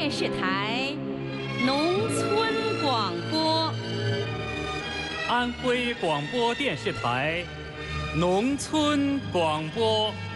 电视台农村广播。 安徽广播电视台农村广播。